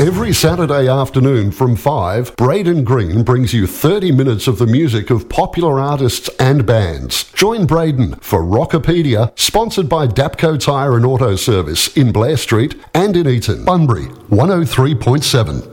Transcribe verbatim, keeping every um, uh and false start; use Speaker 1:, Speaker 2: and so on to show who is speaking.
Speaker 1: Every Saturday afternoon from five, Braden Green brings you thirty minutes of the music of popular artists and bands. Join Braden for Rockopedia, sponsored by Dapco Tyre and Auto Service in Blair Street and in Eaton. Bunbury, one oh three point seven.